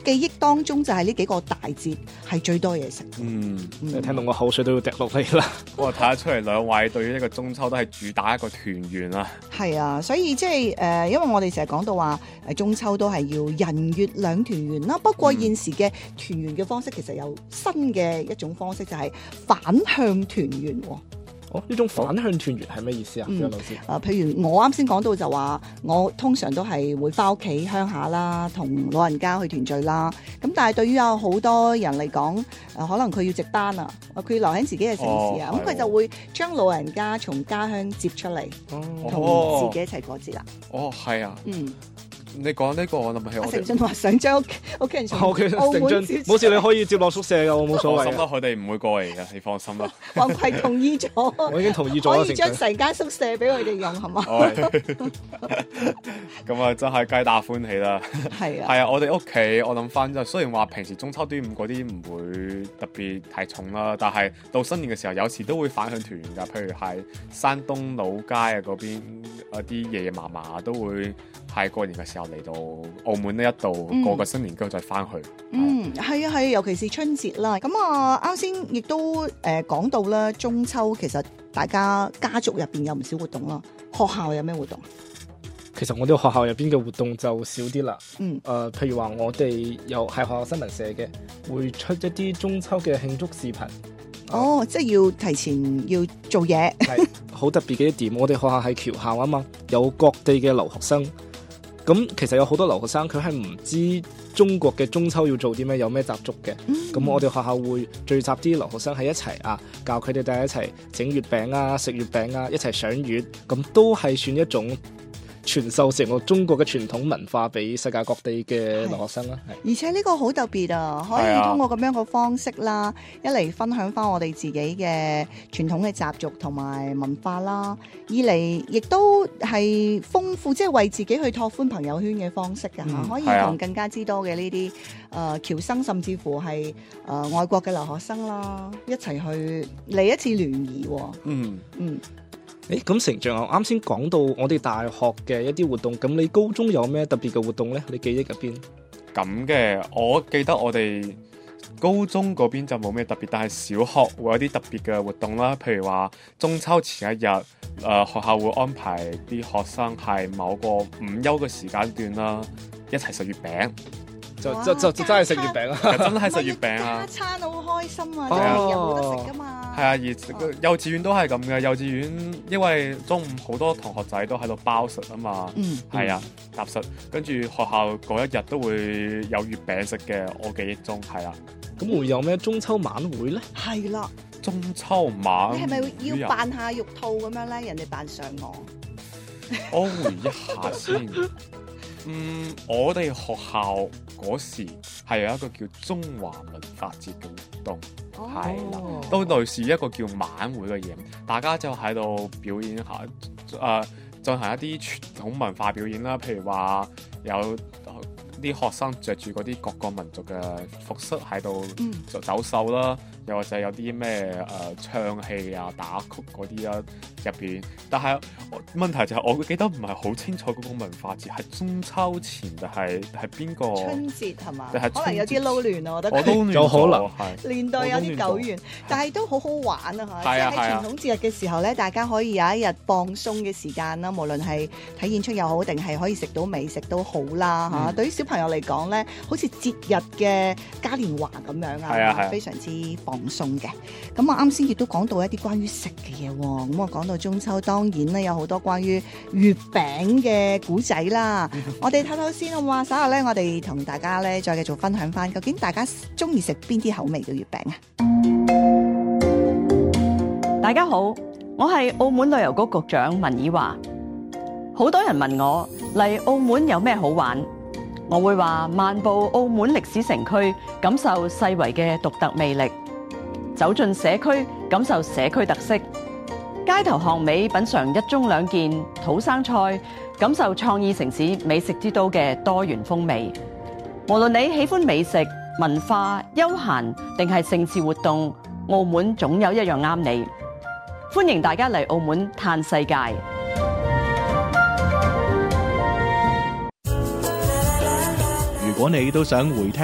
記憶當中就係呢幾個大節係最多嘢食。 你聽到我口水都要滴落嚟啦。 我睇得出嚟兩位對於呢個中秋都係主打一個團圓啊。 係啊，所以即係因為我哋成日講到話中秋都係要人月兩團圓啦。不過現時嘅團圓嘅方式其實有新嘅一種方式，就係反向團圓喎。 呢種反向團圓係咩意思啊？張老師？ 譬如我啱先講到就話，我通常都係會翻屋企鄉下啦，同老人家去團聚啦。咁但係對於有好多人嚟講，可能佢要值班啊，佢要留喺自己嘅城市啊，咁佢就會將老人家從家鄉接出嚟，同自己一齊過節啦。 係啊。你講呢個我諗起我成俊話想將屋企人從澳門接， 冇事，你可以接落宿舍㗎，我冇所謂。 放心啦，佢哋唔會過嚟嘅，你放心啦。 黃葵同意咗， 我已經同意咗， 可以將成間宿舍俾佢哋用，係嘛？ 咁啊，真係皆大歡喜啦。 係啊， 係啊，我哋屋企我諗翻就雖然話平時中秋端午嗰啲唔會特別太重啦，但係到新年嘅時候有時都會反向團圓㗎。譬如係山東老街啊嗰邊啲爺爺嫲嫲都會係過年嘅時候嚟到澳門呢一度過個新年，跟住再翻去。 係啊，尤其是春節啦。咁啊，啱先亦都講到啦，中秋其實大家家族入邊有唔少活動啦。學校有咩活動？ 其實我哋學校入邊嘅活動就少啲啦。譬如話我哋有係學校新聞社嘅，會出一啲中秋嘅慶祝視頻。 即係要提前要做嘢。 係好特別嘅一點，我哋學校係僑校啊嘛，有各地嘅留學生。咁其實有好多留學生佢係唔知中國嘅中秋要做啲咩，有咩習俗嘅。咁我哋學校會聚集啲留學生喺一齊啊，教佢哋大家一齊整月餅啊、食月餅啊、一齊賞月，咁都係算一種傳授成個中國嘅傳統文化俾世界各地嘅留學生啦。 而且呢個好特別啊，可以通過咁樣嘅方式啦，一嚟分享翻我哋自己嘅傳統嘅習俗同埋文化啦，二嚟亦都係豐富，即係為自己去拓寬朋友圈嘅方式㗎嚇，可以同更加之多嘅呢啲僑生，甚至乎係外國嘅留學生啦，一齊去嚟一次聯誼喎。 咁成長我啱先講到我哋大學嘅一啲活動，咁你高中有咩特別嘅活動呢？你記憶入邊？ 咁嘅，我記得我哋高中嗰邊就冇咩特別，但係小學會有啲特別嘅活動啦。譬如話中秋前一日，學校會安排啲學生係某個午休嘅時間段啦，一齊食月餅。 就真係食月餅啊！ 真係食月餅啊！ 加餐好開心啊！又冇得食㗎嘛。係啊， 而幼稚園都係咁嘅。幼稚園因為中午好多同學仔都喺度包食啊嘛。係啊，搭實。跟住學校嗰一日都會有月餅食嘅。我記憶中係啊。 咁會有咩中秋晚會咧？ 係啦， 中秋晚。 你係咪要扮下玉兔咁樣咧？人哋扮嫦娥。 我回憶下先。我哋學校嗰時係有一個叫中華文化節嘅活動，係啦，都類似一個叫晚會嘅嘢，大家就喺度表演下，進行一啲傳統文化表演啦，譬如話有啲學生着住嗰啲各個民族嘅服飾喺度走秀啦，又或者有啲咩唱戲啊、打曲嗰啲啊入邊。但係問題就係我記得唔係好清楚嗰個文化節係中秋前定係邊個春節係嘛？ 可能有啲撈亂啊，我覺得。 我都有可能係年代有啲久遠，但係都好好玩啊！即係喺傳統節日嘅時候咧，大家可以有一日放鬆嘅時間啦，無論係睇演出又好，定係可以食到美食都好啦嚇。對於小朋友嚟講咧，好似節日嘅嘉年華咁樣啊，非常之放鬆嘅。咁我啱先亦都講到一啲關於食嘅嘢喎。咁我講到中秋，當然咧有好多關於月餅嘅古仔啦。我哋睇睇先好嘛？稍後咧，我哋同大家咧再繼續分享翻，究竟大家中意食邊啲口味嘅月餅啊？ 大家好，我係澳門旅遊局局長文以華。好多人問我嚟澳門有咩好玩，我會話漫步澳門歷史城區，感受世遺嘅獨特魅力；走進社區，感受社區特色；街頭巷尾品嘗一盅兩件土生菜，感受創意城市美食之都嘅多元風味。無論你喜歡美食、文化、休閒定係盛事活動，澳門總有一樣啱你。歡迎大家嚟澳門嘆世界。 如果你都想回聽